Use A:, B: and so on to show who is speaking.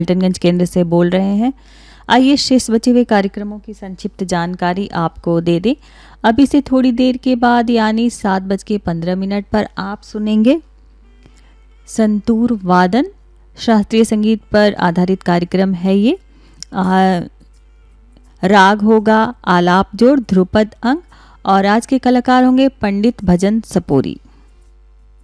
A: पलटनगंज केंद्र से बोल रहे हैं। आइए शेष बचे हुए कार्यक्रमों की संक्षिप्त जानकारी आपको दे दें। अभी से थोड़ी देर के बाद यानी 7:15 पर आप सुनेंगे संतूर वादन, शास्त्रीय संगीत पर आधारित कार्यक्रम है ये। राग होगा आलाप जोड़, ध्रुपद अंग और आज के कलाकार होंगे पंडित भजन सपोरी।